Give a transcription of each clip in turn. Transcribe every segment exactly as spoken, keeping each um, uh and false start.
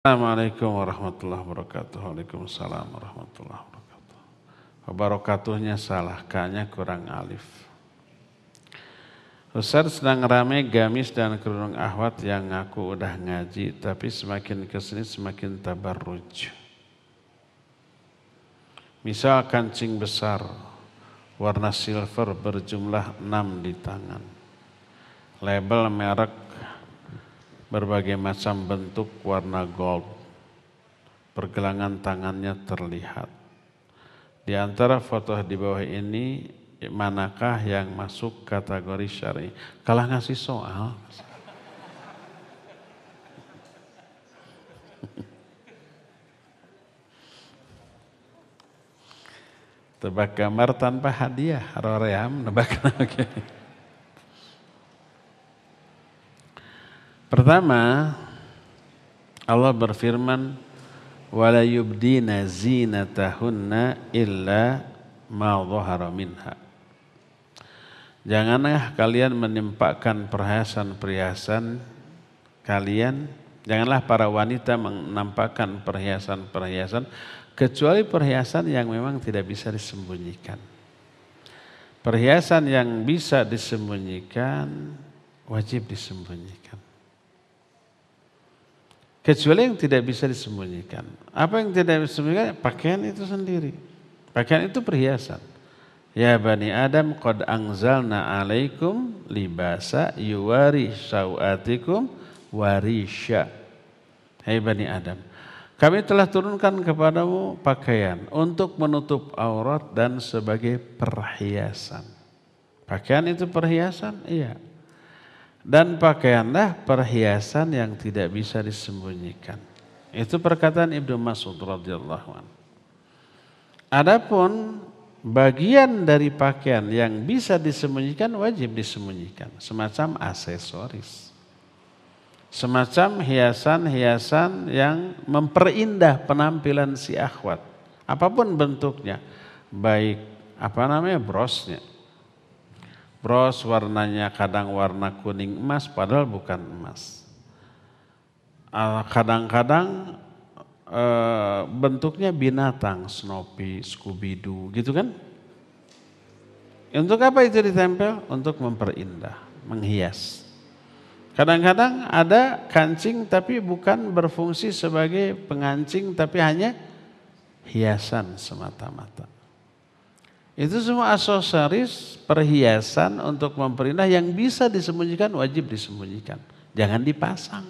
Assalamualaikum warahmatullahi wabarakatuh. Waalaikumsalam warahmatullahi wabarakatuh. Wabarakatuhnya salah, K-nya kurang alif. Ustaz, sedang rame gamis dan kerudung ahwat yang ngaku udah ngaji, tapi semakin kesini semakin tabarruj. Misal kancing besar, warna silver berjumlah enam di tangan. Label merek berbagai macam bentuk warna gold. Pergelangan tangannya terlihat. Di antara foto di bawah ini, manakah yang masuk kategori syar'i? Kalah ngasih soal. Tebak gambar tanpa hadiah. Roream, nebak lagi. Pertama, Allah berfirman, wala yubdina zinatahunna illa ma dhahara minha. Janganlah kalian menimpakan perhiasan-perhiasan kalian, janganlah para wanita menampakkan perhiasan-perhiasan kecuali perhiasan yang memang tidak bisa disembunyikan. Perhiasan yang bisa disembunyikan wajib disembunyikan. Kecuali yang tidak bisa disembunyikan. Apa yang tidak bisa disembunyikan? Pakaian itu sendiri. Pakaian itu perhiasan. Ya Bani Adam, qad anzalna alaikum libasa yuwari sawatikum warisha. Hai Bani Adam, kami telah turunkan kepadamu pakaian untuk menutup aurat dan sebagai perhiasan. Pakaian itu perhiasan? Iya. Dan pakaianlah perhiasan yang tidak bisa disembunyikan. Itu perkataan Ibnu Mas'ud radhiyallahu anhu. Adapun bagian dari pakaian yang bisa disembunyikan wajib disembunyikan, semacam aksesoris. Semacam hiasan-hiasan yang memperindah penampilan si akhwat. Apapun bentuknya, baik apa namanya brosnya. Bros warnanya kadang warna kuning emas padahal bukan emas. Kadang-kadang e, bentuknya binatang, Snoopy, Scooby-Doo gitu kan. Untuk apa itu ditempel? Untuk memperindah, menghias. Kadang-kadang ada kancing tapi bukan berfungsi sebagai pengancing tapi hanya hiasan semata-mata. Itu semua aksesoris perhiasan untuk memperindah yang bisa disembunyikan wajib disembunyikan. Jangan dipasang.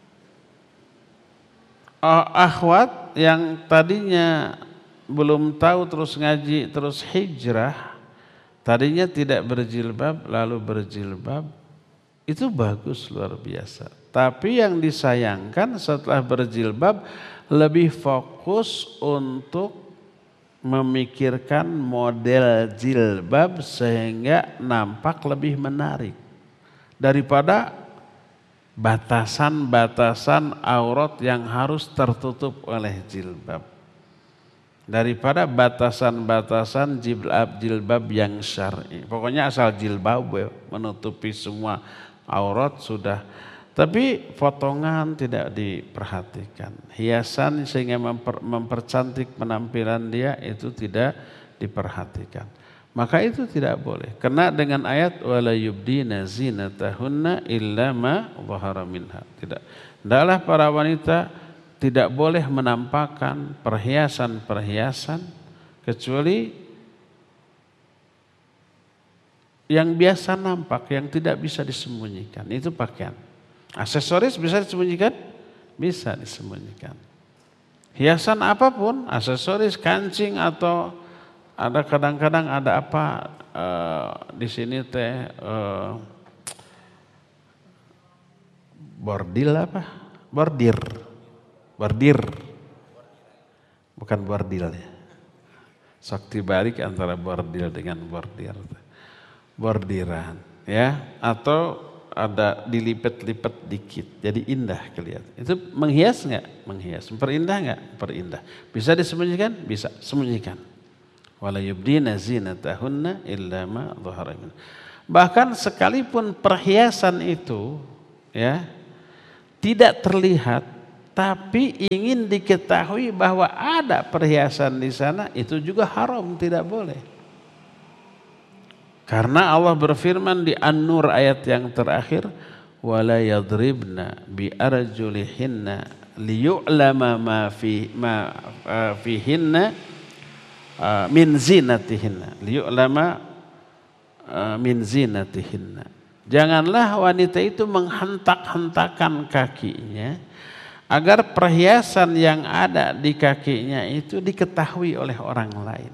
Oh, akhwat yang tadinya belum tahu terus ngaji terus hijrah, tadinya tidak berjilbab lalu berjilbab, itu bagus luar biasa. Tapi yang disayangkan setelah berjilbab lebih fokus untuk memikirkan model jilbab sehingga nampak lebih menarik daripada batasan-batasan aurat yang harus tertutup oleh jilbab, daripada batasan-batasan jilbab-jilbab yang syar'i. Pokoknya asal jilbab menutupi semua aurat sudah. Tapi potongan tidak diperhatikan. Hiasan sehingga memper, mempercantik penampilan dia itu tidak diperhatikan. Maka itu tidak boleh. Kena dengan ayat wala yubdina zinatahunna illa ma dhahara minha. Tidak. Hendaklah para wanita tidak boleh menampakkan perhiasan-perhiasan kecuali yang biasa nampak, yang tidak bisa disembunyikan. Itu pakaian. Aksesoris bisa disembunyikan? Bisa disembunyikan. Hiasan apapun, aksesoris, kancing atau ada kadang-kadang ada apa uh, di sini teh uh, bordil apa? Bordir. Bordir. Bukan bordil ya. Sok dibalik antara bordil dengan bordir. Bordiran ya, atau ada dilipat-lipat dikit, jadi indah kelihatan. Itu menghias nggak? Menghias. Memperindah nggak? Memperindah. Bisa disembunyikan? Bisa. Sembunyikan. Wala yubdina zinatahunna illa ma dhahara minha. Bahkan sekalipun perhiasan itu ya tidak terlihat, tapi ingin diketahui bahwa ada perhiasan di sana, itu juga haram, tidak boleh. Karena Allah berfirman di An-Nur ayat yang terakhir, wala yadribna bi arjulihinna liyu'lama ma fi ma uh, fihinna uh, min zinatihinna liyu'lama uh, min zinatihinna. Janganlah wanita itu menghentak-hentakan kakinya agar perhiasan yang ada di kakinya itu diketahui oleh orang lain.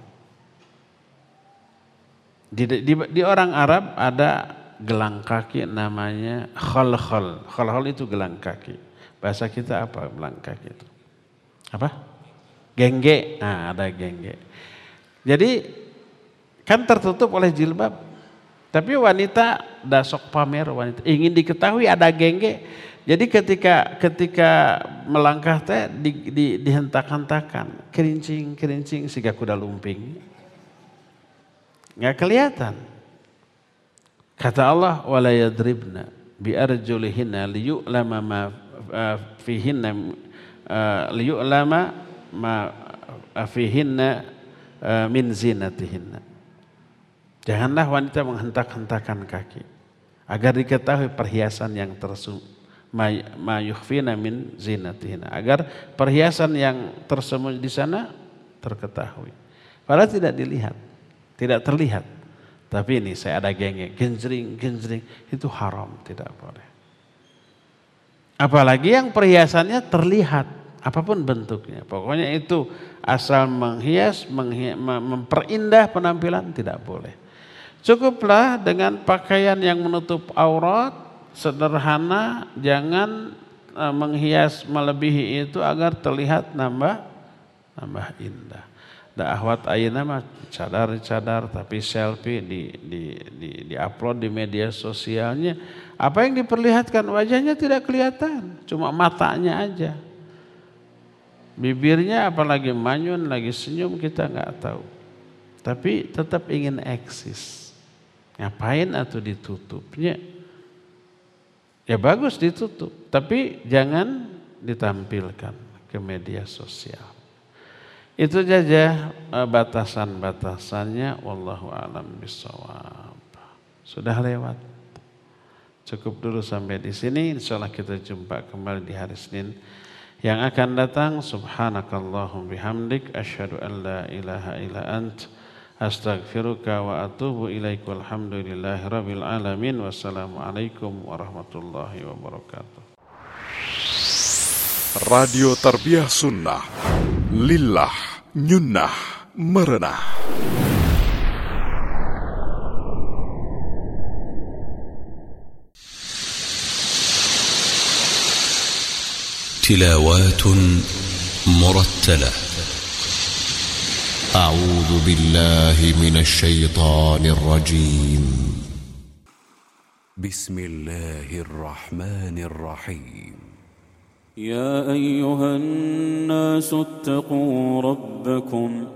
Di, di, di orang Arab ada gelang kaki namanya khalkhal. Khalkhal itu gelang kaki. Bahasa kita apa gelang kaki itu? Apa? Gengge. Nah, ada gengge. Jadi kan tertutup oleh jilbab. Tapi wanita dasok pamer, wanita ingin diketahui ada gengge. Jadi ketika ketika melangkah teh di, di, dihentak-hentakan, kerincing-kerincing siga kuda lumping. Enggak kelihatan. Kata Allah, wala yadribna bi arjulihinna liyu'lama ma fihinna liyu'lama ma fihinna min zinatihinna. Janganlah wanita menghentak-hentakan kaki agar diketahui perhiasan yang tersembunyi, ma yukhfina min zinatihinna, agar perhiasan yang tersembunyi di sana terketahui. Padahal tidak dilihat, tidak terlihat. Tapi ini saya ada gengge, genjring, genjring, itu haram, tidak boleh. Apalagi yang perhiasannya terlihat, apapun bentuknya. Pokoknya itu asal menghias, menghias memperindah penampilan, tidak boleh. Cukuplah dengan pakaian yang menutup aurat, sederhana, jangan uh, menghias melebihi itu agar terlihat nambah, nambah indah. Da ahwat ayeuna mah cadar-cadar tapi selfie di di di di-upload di media sosialnya. Apa yang diperlihatkan wajahnya tidak kelihatan, cuma matanya aja. Bibirnya apalagi manyun, lagi senyum kita nggak tahu. Tapi tetap ingin eksis. Ngapain atau ditutupnya? Ya bagus ditutup, tapi jangan ditampilkan ke media sosial. Itu saja batasan-batasannya. Wallahu a'lam bishawab. Sudah lewat. Cukup dulu sampai di sini. Insyaallah kita jumpa kembali di hari Senin yang akan datang. Subhanakallahum bihamdik asyhadu an la ilaha illa ant astaghfiruka wa atubu ilaik. Walhamdulillahirabbil alamin. Wassalamualaikum warahmatullahi wabarakatuh. Radio Tarbiyah Sunnah Lillah Nyunnah Merenah. تلاوات مرتلة. أعوذ بالله من الشيطان الرجيم. بسم الله الرحمن الرحيم. يا أيها الناس اتقوا ربكم